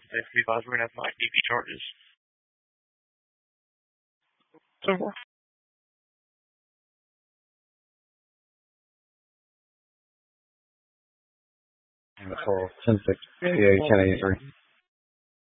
because we're going to have my DP charges. So far. Call 10-6, 10-83.